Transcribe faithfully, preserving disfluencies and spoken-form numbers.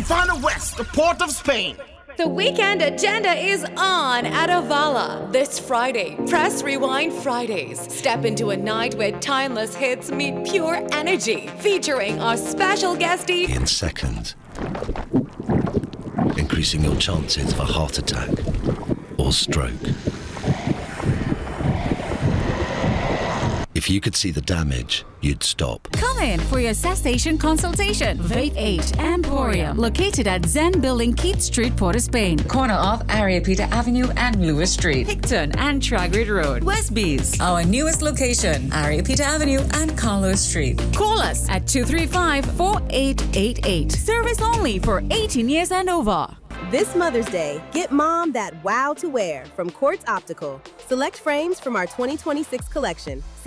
Campana West, the port of Spain. The weekend agenda is on at Avala this Friday. Press Rewind Fridays. Step into a night where timeless hits meet pure energy, featuring our special guestie in seconds, increasing your chances of a heart attack or stroke. If you could see the damage, you'd stop. Come in for your cessation consultation. Vape eight Emporium, located at Zen Building, Keith Street, Port of Spain. Corner of Ariapita Avenue and Lewis Street. Picton and Tragrid Road, Westbees. Our newest location, Ariapita Avenue and Carlos Street. Call us at two three five, four eight eight eight. Service only for eighteen years and over. This Mother's Day, get mom that wow to wear from Quartz Optical. Select frames from our twenty twenty-six collection.